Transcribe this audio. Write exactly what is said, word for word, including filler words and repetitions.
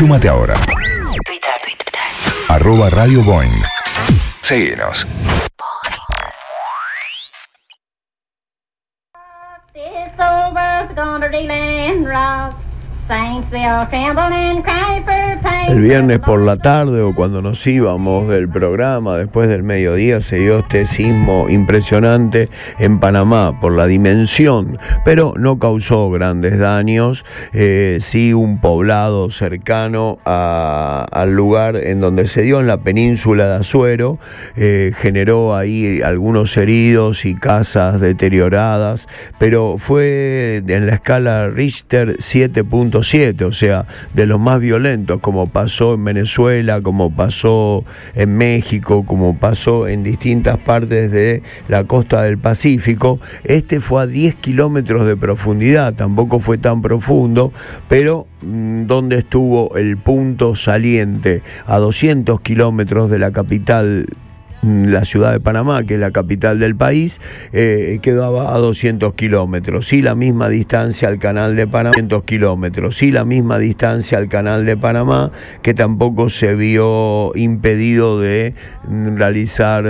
Súmate ahora. Twitter, Twitter. Arroba Radio Boing. Seguinos. El viernes por la tarde o cuando nos íbamos del programa después del mediodía se dio este sismo impresionante en Panamá por la dimensión, pero no causó grandes daños. Eh, sí, un poblado cercano a, al lugar en donde se dio, en la península de Azuero, eh, generó ahí algunos heridos y casas deterioradas, pero fue en la escala Richter siete punto siete, o sea, de los más violentos, como pasó en Venezuela, como pasó en México, como pasó en distintas partes de la costa del Pacífico. Este fue a diez kilómetros de profundidad, tampoco fue tan profundo, pero mmm, donde estuvo el punto saliente, a doscientos kilómetros de la capital, la ciudad de Panamá, que es la capital del país, eh, quedaba a doscientos kilómetros, y la misma distancia al canal de Panamá, doscientos kilómetros, y la misma distancia al canal de Panamá, que tampoco se vio impedido de realizar